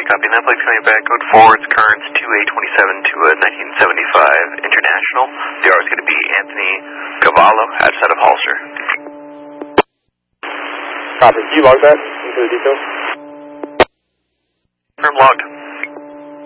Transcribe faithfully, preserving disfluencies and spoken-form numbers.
you copy that? Please coming back. Code forwards, currents two A twenty-seven to a nineteen seventy-five International. The R is going to be Anthony Cavallo outside of Holster. Copy. Can you log that into the details? Confirm logged.